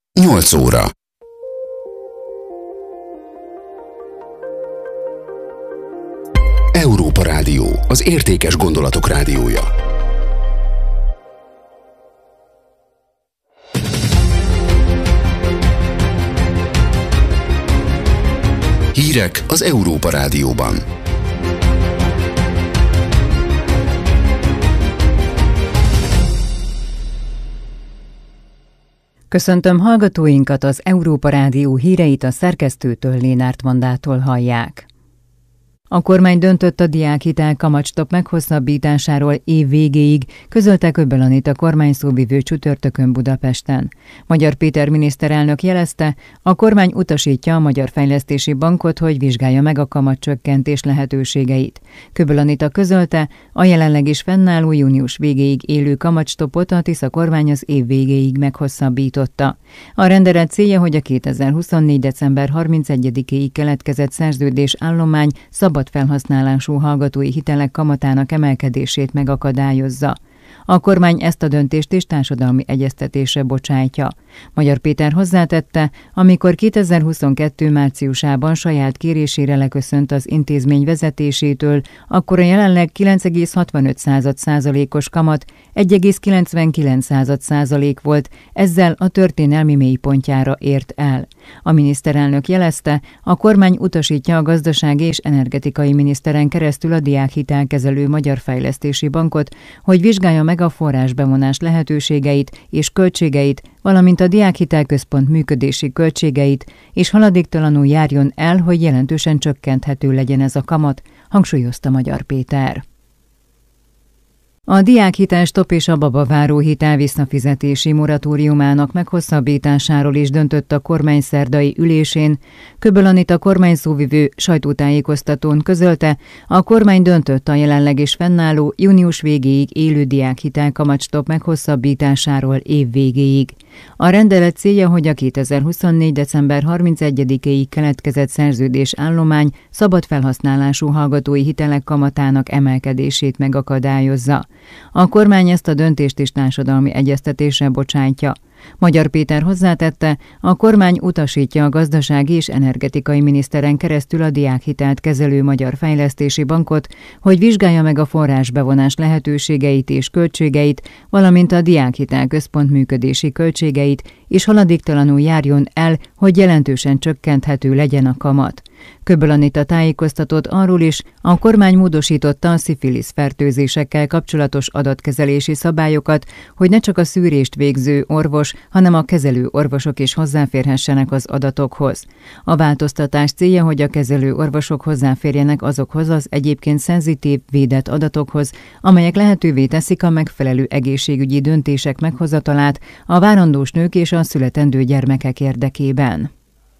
8 óra. Európa Rádió, az értékes gondolatok rádiója. Hírek az Európa Rádióban. Köszöntöm hallgatóinkat, az Európa Rádió híreit a szerkesztőtől, Lénárt Vandától hallják. A kormány döntött a diákhitel kamatstop meghosszabbításáról év végéig, közölte Köbbel Anita kormányszóvivő csütörtökön Budapesten. Magyar Péter miniszterelnök jelezte, a kormány utasítja a Magyar Fejlesztési Bankot, hogy vizsgálja meg a kamatcsökkentés lehetőségeit. Köbbel Anita közölte, a jelenleg is fennálló június végéig élő kamatstopot a Tisza kormány az év végéig meghosszabbította. A rendelet célja, hogy a 2024. december 31-éig keletkezett szerződés állomány szabad felhasználású hallgatói hitelek kamatának emelkedését megakadályozza. A kormány ezt a döntést is társadalmi egyeztetésre bocsájtja. Magyar Péter hozzátette, amikor 2022. márciusában saját kérésére leköszönt az intézmény vezetésétől, akkor a jelenleg 9,65%-os kamat 1,99% volt, ezzel a történelmi mélypontjára ért el. A miniszterelnök jelezte, a kormány utasítja a gazdasági és energetikai miniszteren keresztül a diákhitelkezelő Magyar Fejlesztési Bankot, hogy vizsgálja meg a forrásbevonás lehetőségeit és költségeit, valamint a Diákhitelközpont működési költségeit, és haladéktalanul járjon el, hogy jelentősen csökkenthető legyen ez a kamat, hangsúlyozta Magyar Péter. A diákhitelstop és a babaváró hitel visszafizetési moratóriumának meghosszabbításáról is döntött a kormány szerdai ülésén. Köbbel Anita kormányszóvivő sajtótájékoztatón közölte, a kormány döntött a jelenleg is fennálló június végéig élő diákhitel kamatstop meghosszabbításáról év végéig. A rendelet célja, hogy a 2024. december 31-éig keletkezett szerződés állomány szabad felhasználású hallgatói hitelek kamatának emelkedését megakadályozza. A kormány ezt a döntést is társadalmi egyeztetésre bocsájtja. Magyar Péter hozzátette, a kormány utasítja a gazdasági és energetikai miniszteren keresztül a diákhitelt kezelő Magyar Fejlesztési Bankot, hogy vizsgálja meg a forrásbevonás lehetőségeit és költségeit, valamint a Diákhitelközpont működési költségeit, és haladéktalanul járjon el, hogy jelentősen csökkenthető legyen a kamat. Köbbel Anita tájékoztatott arról is, a kormány módosította a szifilisz fertőzésekkel kapcsolatos adatkezelési szabályokat, hogy ne csak a szűrést végző orvos, hanem a kezelő orvosok is hozzáférhessenek az adatokhoz. A változtatás célja, hogy a kezelő orvosok hozzáférjenek azokhoz az egyébként szenzitív, védett adatokhoz, amelyek lehetővé teszik a megfelelő egészségügyi döntések meghozatalát a várandós nők és a születendő gyermekek érdekében.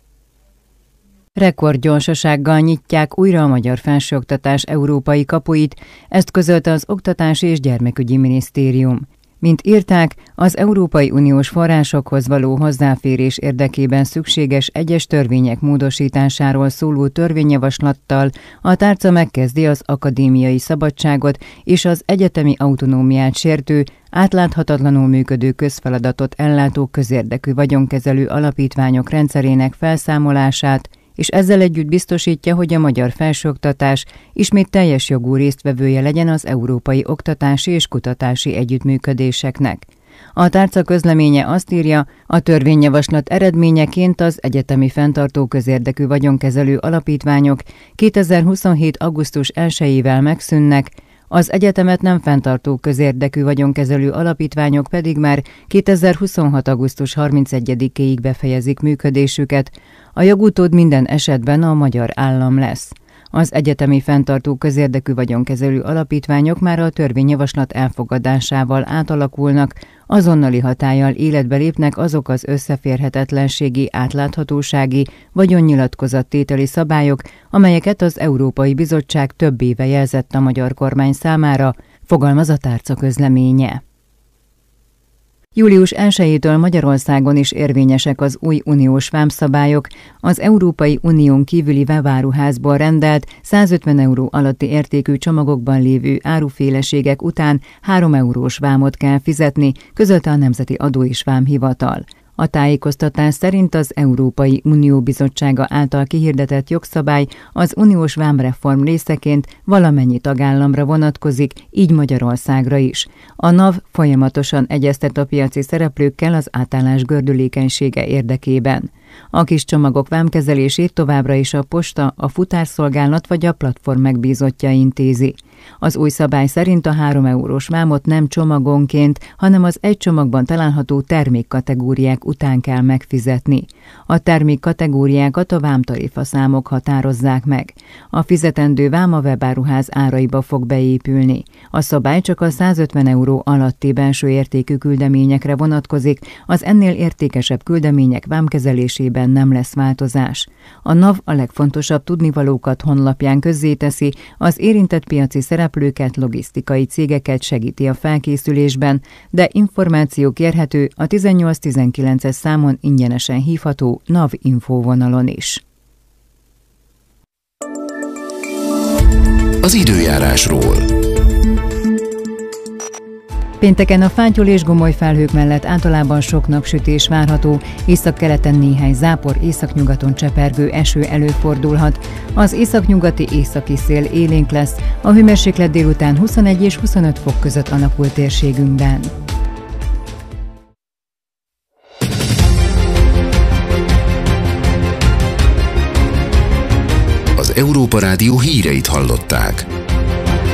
Rekordgyorsasággal nyitják újra a magyar felsőoktatás európai kapuit, ezt közölte az Oktatási és Gyermekügyi Minisztérium. Mint írták, az Európai Uniós forrásokhoz való hozzáférés érdekében szükséges egyes törvények módosításáról szóló törvényjavaslattal a tárca megkezdi az akadémiai szabadságot és az egyetemi autonómiát sértő, átláthatatlanul működő közfeladatot ellátó közérdekű vagyonkezelő alapítványok rendszerének felszámolását, és ezzel együtt biztosítja, hogy a magyar felsőoktatás ismét teljes jogú résztvevője legyen az európai oktatási és kutatási együttműködéseknek. A tárca közleménye azt írja, a törvényjavaslat eredményeként az egyetemi fenntartó közérdekű vagyonkezelő alapítványok 2027. augusztus 1-ével megszűnnek, az egyetemet nem fenntartó közérdekű vagyonkezelő alapítványok pedig már 2026. augusztus 31-éig befejezik működésüket, a jogutód minden esetben a magyar állam lesz. Az egyetemi fenntartó közérdekű vagyonkezelő alapítványok már a törvényjavaslat elfogadásával átalakulnak, azonnali hatállyal életbe lépnek azok az összeférhetetlenségi, átláthatósági, vagyonnyilatkozattételi szabályok, amelyeket az Európai Bizottság több éve jelzett a magyar kormány számára, fogalmaz a tárca közleménye. Július 1-től Magyarországon is érvényesek az új uniós vámszabályok. Az Európai Unión kívüli vámáruházból rendelt 150 euró alatti értékű csomagokban lévő áruféleségek után 3 eurós vámot kell fizetni, közölte a Nemzeti Adó és Vámhivatal. A tájékoztatás szerint az Európai Unió Bizottsága által kihirdetett jogszabály az uniós vámreform részeként valamennyi tagállamra vonatkozik, így Magyarországra is. A NAV folyamatosan egyeztet a piaci szereplőkkel az átállás gördülékenysége érdekében. A kis csomagok vámkezelését továbbra is a posta, a futárszolgálat vagy a platform megbízottja intézi. Az új szabály szerint a 3 eurós vámot nem csomagonként, hanem az egy csomagban található termékkategóriák után kell megfizetni. A termékkategóriákat a vámtarifaszámok határozzák meg. A fizetendő vám a webáruház áraiba fog beépülni. A szabály csak a 150 euró alatti belső értékű küldeményekre vonatkozik, az ennél értékesebb küldemények vámkezelésében nem lesz változás. A NAV a legfontosabb tudnivalókat honlapján közzéteszi, az érintett piaci szereplőket, logisztikai cégeket segíti a felkészülésben, de információ kérhető a 1819-es számon ingyenesen hívható NAV info vonalon is. Az időjárásról. Pénteken a fátyol és gomoly felhők mellett általában sok napsütés várható, északkeleten néhány zápor, északnyugaton csepergő eső előfordulhat. Az északnyugati északi szél élénk lesz, a hőmérséklet délután 21 és 25 fok között alakul térségünkben. Az Európa Rádió híreit hallották.